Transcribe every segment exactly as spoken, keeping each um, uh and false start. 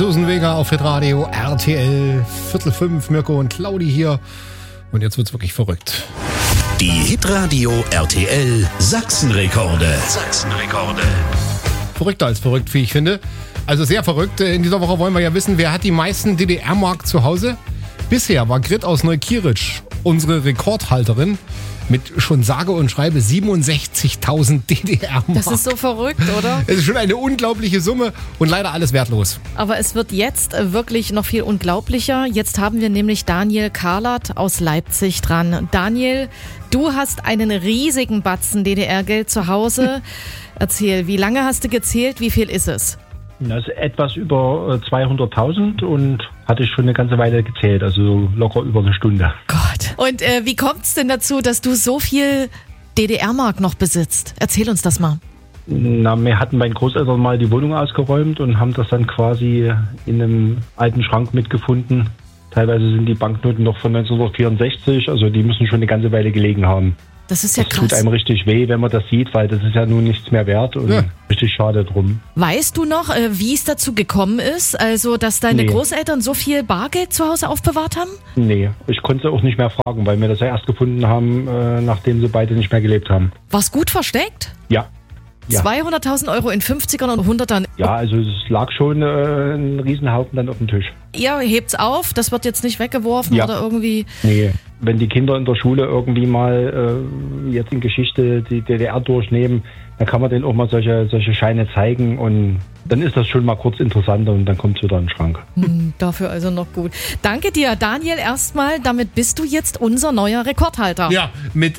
Susan Vega auf Hitradio R T L, Viertel fünf, Mirko und Claudi hier. Und jetzt wird's wirklich verrückt. Die Hitradio R T L Sachsenrekorde. Sachsenrekorde. Verrückter als verrückt, wie ich finde. Also sehr verrückt. In dieser Woche wollen wir ja wissen, wer hat die meisten D D R-Mark zu Hause? Bisher war Grit aus Neukirch unsere Rekordhalterin mit schon sage und schreibe siebenundsechzigtausend D D R-Mark. Das ist so verrückt, oder? Es ist schon eine unglaubliche Summe und leider alles wertlos. Aber es wird jetzt wirklich noch viel unglaublicher. Jetzt haben wir nämlich Daniel Karlat aus Leipzig dran. Daniel, du hast einen riesigen Batzen D D R-Geld zu Hause. Erzähl, wie lange hast du gezählt? Wie viel ist es? Das ist etwas über zweihunderttausend und hatte ich schon eine ganze Weile gezählt, also locker über eine Stunde. Gott. Und äh, wie kommt es denn dazu, dass du so viel D D R-Mark noch besitzt? Erzähl uns das mal. Na, wir hatten meinen Großeltern mal die Wohnung ausgeräumt und haben das dann quasi in einem alten Schrank mitgefunden. Teilweise sind die Banknoten noch von neunzehnhundertvierundsechzig, also die müssen schon eine ganze Weile gelegen haben. Das ist ja das krass. Tut einem richtig weh, wenn man das sieht, weil das ist ja nun nichts mehr wert und Ja. richtig schade drum. Weißt du noch, äh, wie es dazu gekommen ist? Also, dass deine Nee. Großeltern so viel Bargeld zu Hause aufbewahrt haben? Nee, ich konnte sie auch nicht mehr fragen, weil wir das ja erst gefunden haben, äh, nachdem sie beide nicht mehr gelebt haben. War's gut versteckt? Ja. Ja. zweihunderttausend Euro in fünfzigern und hundertern. Ja, also es lag schon äh, ein Riesenhaufen dann auf dem Tisch. Ihr hebt's auf, das wird jetzt nicht weggeworfen Ja. oder irgendwie... Nee, wenn die Kinder in der Schule irgendwie mal äh, jetzt in Geschichte die D D R durchnehmen, dann kann man denen auch mal solche, solche Scheine zeigen und dann ist das schon mal kurz interessanter und dann kommt es wieder in den Schrank. Hm, dafür also noch gut. Danke dir, Daniel, erstmal. Damit bist du jetzt unser neuer Rekordhalter. Ja, mit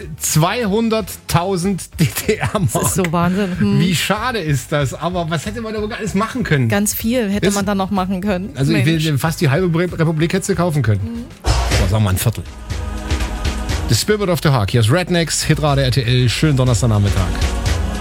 zweihunderttausend D D R-Mark. Das ist so Wahnsinn. Hm. Wie schade ist das, aber was hätte man da wohl alles machen können? Ganz viel hätte Ist- man dann noch machen können. Also ich Mensch. will fast die halbe Re- Republik hättest du kaufen können. Mhm. Aber sagen wir ein Viertel. The Spirit of the Hawk. Hier ist Rednecks, Hitradio R T L. Schönen Donnerstagnachmittag.